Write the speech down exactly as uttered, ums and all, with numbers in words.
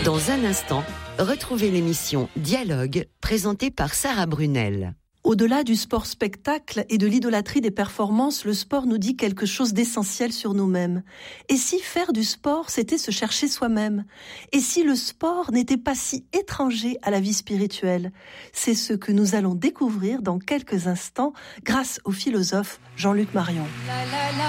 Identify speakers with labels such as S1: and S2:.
S1: Dans un instant, retrouvez l'émission Dialogue, présentée par Sarah Brunel.
S2: Au-delà du sport-spectacle et de l'idolâtrie des performances, le sport nous dit quelque chose d'essentiel sur nous-mêmes. Et si faire du sport, c'était se chercher soi-même? Et si le sport n'était pas si étranger à la vie spirituelle? C'est ce que nous allons découvrir dans quelques instants grâce au philosophe Jean-Luc Marion. La, la, la.